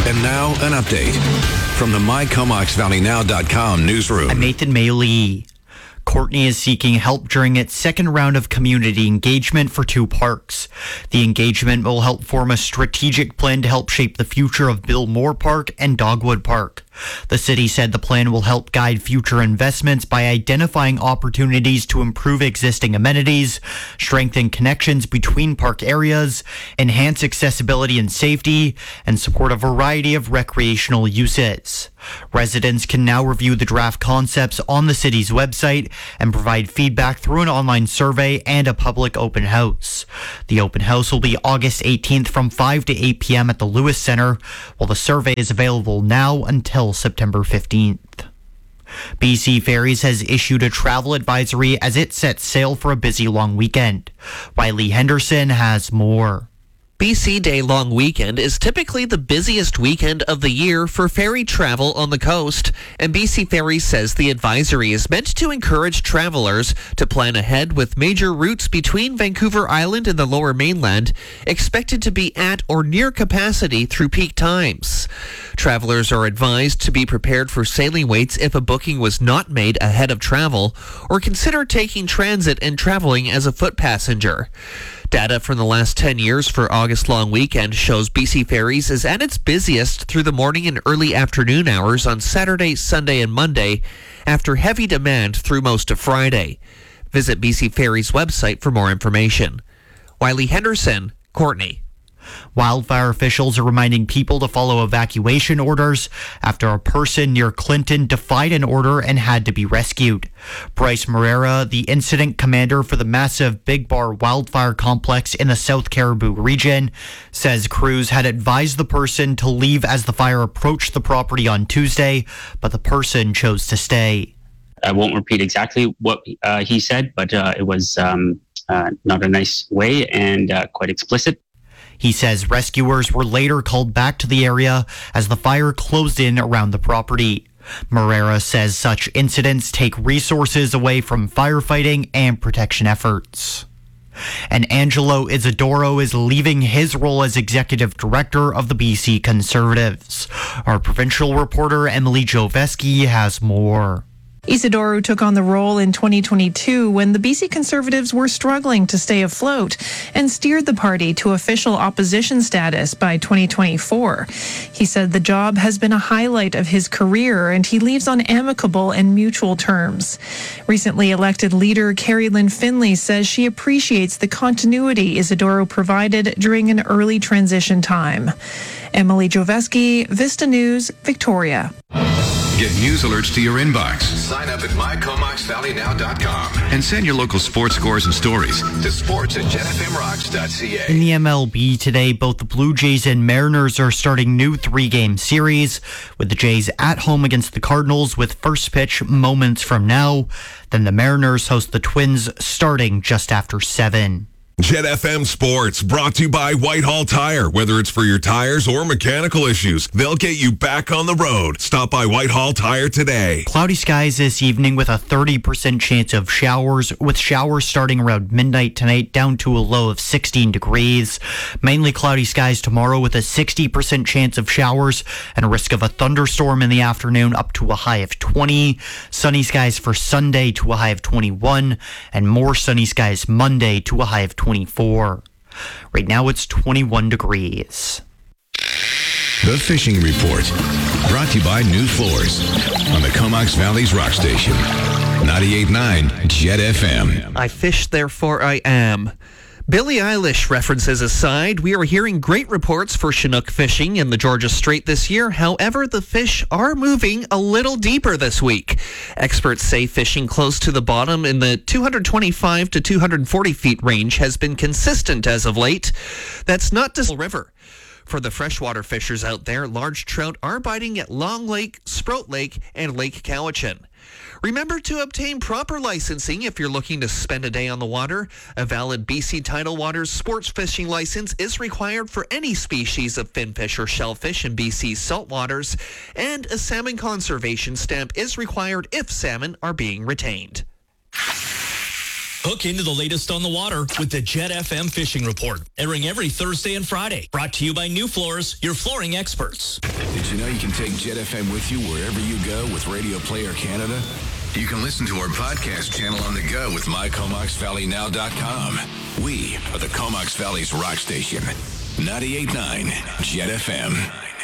And now, an update from the MyComoxValleyNow.com newsroom. I'm Nathan Maylee. Courtney is seeking help during its second round of community engagement for 2 parks. The engagement will help form a strategic plan to help shape the future of Bill Moore Park and Dogwood Park. The city said the plan will help guide future investments by identifying opportunities to improve existing amenities, strengthen connections between park areas, enhance accessibility and safety, and support a variety of recreational uses. Residents can now review the draft concepts on the city's website and provide feedback through an online survey and a public open house. The open house will be August 18th from 5 to 8 p.m. at the Lewis Center, while the survey is available now until September 15th. BC Ferries has issued a travel advisory as it sets sail for a busy long weekend. Wiley Henderson has more. BC Day Long Weekend is typically the busiest weekend of the year for ferry travel on the coast, and BC Ferries says the advisory is meant to encourage travelers to plan ahead with major routes between Vancouver Island and the Lower Mainland expected to be at or near capacity through peak times. Travelers are advised to be prepared for sailing waits if a booking was not made ahead of travel, or consider taking transit and traveling as a foot passenger. Data from the last 10 years for August Long Weekend shows BC Ferries is at its busiest through the morning and early afternoon hours on Saturday, Sunday, and Monday, after heavy demand through most of Friday. Visit BC Ferries' website for more information. Wiley Henderson, Courtney. Wildfire officials are reminding people to follow evacuation orders after a person near Clinton defied an order and had to be rescued. Bryce Moreira, the incident commander for the massive Big Bar wildfire complex in the South Cariboo region, says crews had advised the person to leave as the fire approached the property on Tuesday, but the person chose to stay. I won't repeat exactly what he said, but it was not a nice way and quite explicit. He says rescuers were later called back to the area as the fire closed in around the property. Moreira says such incidents take resources away from firefighting and protection efforts. And Angelo Isidoro is leaving his role as executive director of the BC Conservatives. Our provincial reporter Emily Joveski has more. Isidoro took on the role in 2022 when the BC Conservatives were struggling to stay afloat and steered the party to official opposition status by 2024. He said the job has been a highlight of his career and he leaves on amicable and mutual terms. Recently elected leader Carrie Lynn Finley says she appreciates the continuity Isidoro provided during an early transition time. Emily Joveski, Vista News, Victoria. Get news alerts to your inbox. Sign up at mycomoxvalleynow.com And send your local sports scores and stories to sports@jetfmrocks.ca. In the MLB today, both the Blue Jays and Mariners are starting new 3-game series, with the Jays at home against the Cardinals with first pitch moments from now. Then the Mariners host the Twins starting just after 7. Jet FM Sports, brought to you by Whitehall Tire. Whether it's for your tires or mechanical issues, they'll get you back on the road. Stop by Whitehall Tire today. Cloudy skies this evening with a 30% chance of showers, with showers starting around midnight tonight down to a low of 16 degrees. Mainly cloudy skies tomorrow with a 60% chance of showers and a risk of a thunderstorm in the afternoon up to a high of 20. Sunny skies for Sunday to a high of 21, and more sunny skies Monday to a high of 24. Right now it's 21 degrees. The Fishing Report, brought to you by New Floors on the Comox Valley's rock station, 98.9 Jet FM. I fish, therefore I am. Billie Eilish references aside, we are hearing great reports for Chinook fishing in the Georgia Strait this year. However, the fish are moving a little deeper this week. Experts say fishing close to the bottom in the 225 to 240 feet range has been consistent as of late. That's not to River. For the freshwater fishers out there, large trout are biting at Long Lake, Sprout Lake, and Lake Cowichan. Remember to obtain proper licensing if you're looking to spend a day on the water. A valid BC Tidal Waters sports fishing license is required for any species of finfish or shellfish in BC's salt waters, and a salmon conservation stamp is required if salmon are being retained. Hook into the latest on the water with the Jet FM Fishing Report, airing every Thursday and Friday. Brought to you by New Floors, your flooring experts. Did you know you can take Jet FM with you wherever you go with Radio Player Canada? You can listen to our podcast channel on the go with mycomoxvalleynow.com. We are the Comox Valley's rock station. 98.9 Jet FM.